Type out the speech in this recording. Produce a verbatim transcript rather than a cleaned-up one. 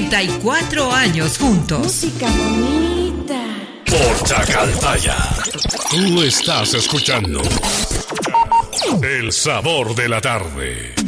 treinta y cuatro años juntos. Música bonita. Por Chacaltaya. Tú estás escuchando El Sabor de la Tarde.